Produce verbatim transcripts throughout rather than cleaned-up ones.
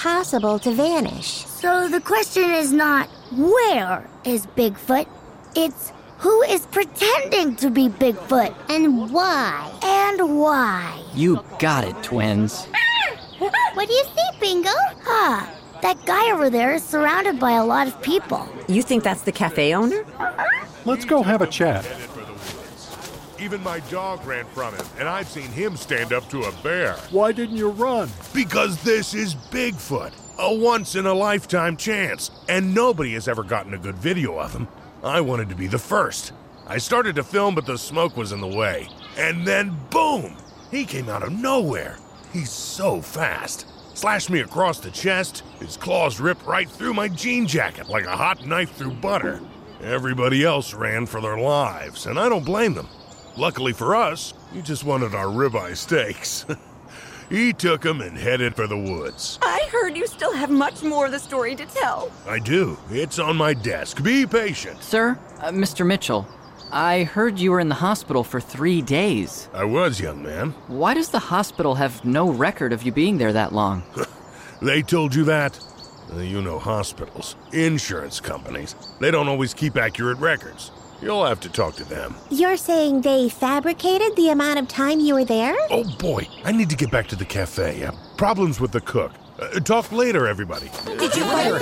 possible to vanish. So the question is not, where is Bigfoot? It's, who is pretending to be Bigfoot? And why? And why? You got it, twins. What do you see, Bingo? Ah, that guy over there is surrounded by a lot of people. You think that's the cafe owner? Let's go have a chat. Even my dog ran from him, and I've seen him stand up to a bear. Why didn't you run? Because this is Bigfoot, a once-in-a-lifetime chance, and nobody has ever gotten a good video of him. I wanted to be the first. I started to film, but the smoke was in the way. And then, boom! He came out of nowhere. He's so fast. Slashed me across the chest, his claws ripped right through my jean jacket like a hot knife through butter. Everybody else ran for their lives, and I don't blame them. Luckily for us, he just wanted our ribeye steaks. He took them and headed for the woods. I heard you still have much more of the story to tell. I do. It's on my desk. Be patient. Sir, uh, Mister Mitchell, I heard you were in the hospital for three days. I was, young man. Why does the hospital have no record of you being there that long? They told you that? Uh, you know hospitals, insurance companies. They don't always keep accurate records. You'll have to talk to them. You're saying they fabricated the amount of time you were there? Oh boy, I need to get back to the cafe. Uh, problems with the cook. Uh, talk later, everybody. Did you put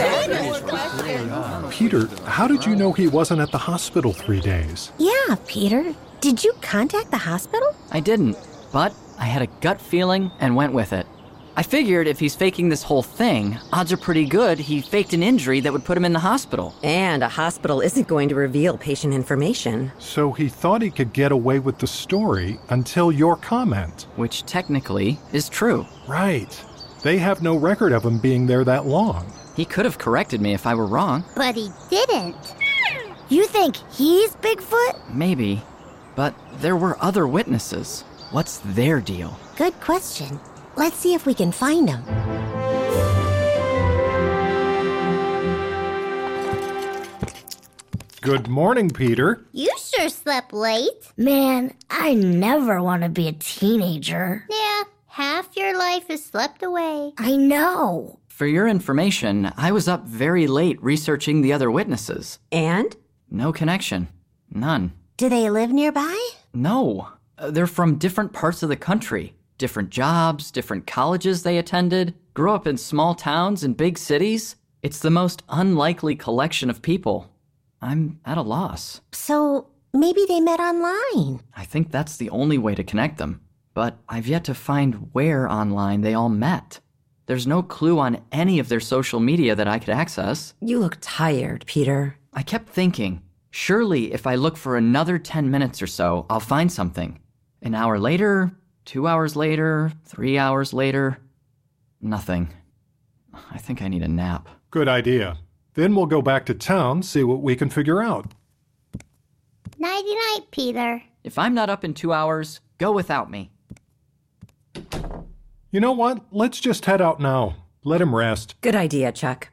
that? Peter, how did you know he wasn't at the hospital three days? Yeah, Peter. Did you contact the hospital? I didn't, but I had a gut feeling and went with it. I figured if he's faking this whole thing, odds are pretty good he faked an injury that would put him in the hospital. And a hospital isn't going to reveal patient information. So he thought he could get away with the story until your comment. Which technically is true. Right. They have no record of him being there that long. He could have corrected me if I were wrong. But he didn't. You think he's Bigfoot? Maybe. But there were other witnesses. What's their deal? Good question. Let's see if we can find him. Good morning, Peter. You sure slept late. Man, I never want to be a teenager. Yeah, half your life is slept away. I know. For your information, I was up very late researching the other witnesses. And? No connection. None. Do they live nearby? No. Uh, They're from different parts of the country. Different jobs, different colleges they attended, grew up in small towns and big cities. It's the most unlikely collection of people. I'm at a loss. So maybe they met online. I think that's the only way to connect them. But I've yet to find where online they all met. There's no clue on any of their social media that I could access. You look tired, Peter. I kept thinking, surely if I look for another ten minutes or so, I'll find something. An hour later, two hours later, three hours later, nothing. I think I need a nap. Good idea. Then we'll go back to town, see what we can figure out. Nighty-night, Peter. If I'm not up in two hours, go without me. You know what? Let's just head out now. Let him rest. Good idea, Chuck.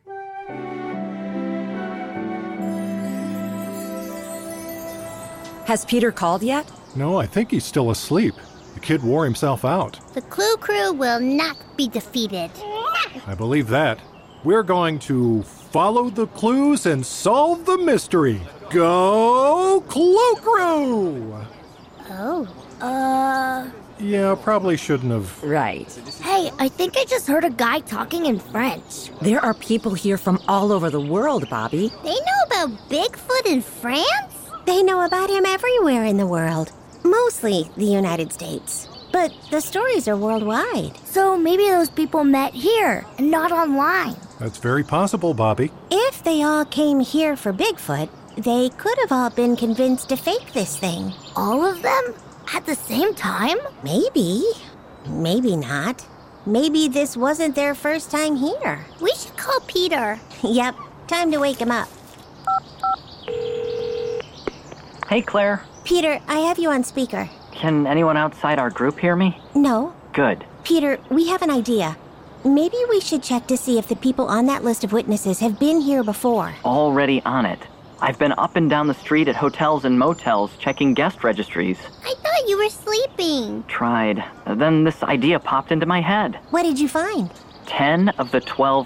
Has Peter called yet? No, I think he's still asleep. The kid wore himself out. The Clue Crew will not be defeated. I believe that. We're going to follow the clues and solve the mystery. Go Clue Crew! Oh, uh... Yeah, probably shouldn't have. Right. Hey, I think I just heard a guy talking in French. There are people here from all over the world, Bobby. They know about Bigfoot in France? They know about him everywhere in the world. Mostly the United States. But the stories are worldwide. So maybe those people met here and not online. That's very possible, Bobby. If they all came here for Bigfoot, they could have all been convinced to fake this thing. All of them? At the same time? Maybe. Maybe not. Maybe this wasn't their first time here. We should call Peter. Yep, time to wake him up. Hey, Claire. Peter, I have you on speaker. Can anyone outside our group hear me? No. Good. Peter, we have an idea. Maybe we should check to see if the people on that list of witnesses have been here before. Already on it. I've been up and down the street at hotels and motels checking guest registries. I thought you were sleeping. Tried. Then this idea popped into my head. What did you find? ten of the twelve